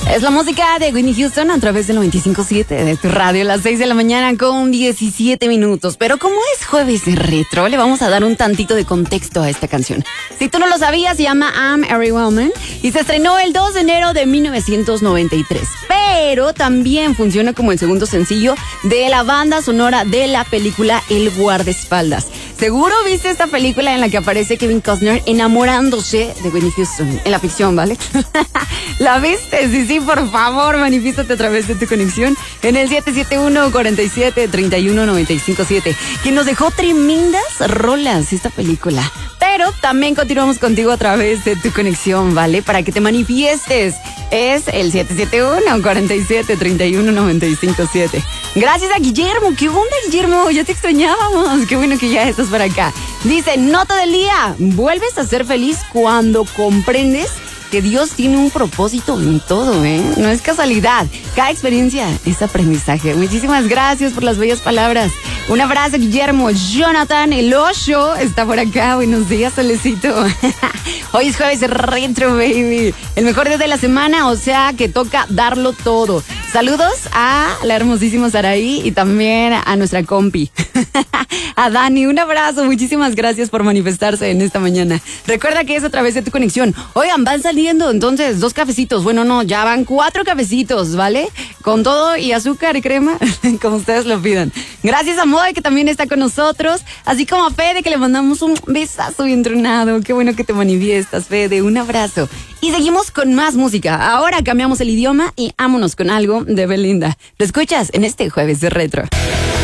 Es la música de Whitney Houston a través del 95.7 de tu radio, las 6 de la mañana con 17 minutos. Pero como es jueves de retro, le vamos a dar un tantito de contexto a esta canción. Si tú no lo sabías, se llama I'm Every Woman y se estrenó el 2 de enero de 1993. Pero también funciona como el segundo sencillo de la banda sonora de la película El Guardaespaldas. Seguro viste esta película en la que aparece Kevin Costner enamorándose de Whitney Houston, en la ficción, ¿vale? ¿La viste? Sí, por favor, manifiéstate a través de tu conexión en el 771-47-31-957, que nos dejó tremendas rolas esta película. Pero también continuamos contigo a través de tu conexión, ¿vale? Para que te manifiestes. Es el 771-47-31-957. Gracias a Guillermo. ¿Qué onda, Guillermo? Ya te extrañábamos. Qué bueno que ya estás por acá. Dice, nota del día. Vuelves a ser feliz cuando comprendes que Dios tiene un propósito en todo, ¿eh? No es casualidad. Cada experiencia es aprendizaje. Muchísimas gracias por las bellas palabras. Un abrazo, Guillermo. Jonathan, el Osho, está por acá. Buenos días, solecito. Hoy es jueves retro, baby. El mejor día de la semana, o sea que toca darlo todo. Saludos a la hermosísima Saraí y también a nuestra compi, a Dani. Un abrazo, muchísimas gracias por manifestarse en esta mañana. Recuerda que es a través de tu conexión. Oigan, van saliendo entonces 2 cafecitos. Bueno, no, ya van 4 cafecitos, ¿vale? Con todo y azúcar y crema, como ustedes lo pidan. Gracias a Moy, que también está con nosotros, así como a Fede, que le mandamos un besazo bien tronado. Qué bueno que te manifiestas, Fede. Un abrazo. Y seguimos con más música. Ahora cambiamos el idioma y vámonos con algo de Belinda. Lo escuchas en este jueves de retro.